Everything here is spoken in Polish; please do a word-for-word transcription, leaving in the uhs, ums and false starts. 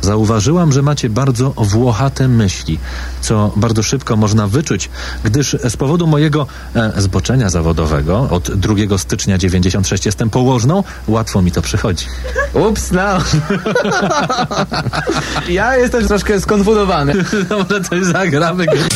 Zauważyłam, że macie bardzo włochate myśli, co bardzo szybko można wyczuć, gdyż z powodu mojego e, zboczenia zawodowego od drugiego stycznia dziewięćdziesiąt sześć jestem położną, łatwo mi to przychodzi. Ups, no. Ja jestem troszkę skonfundowany. No może coś zagramy.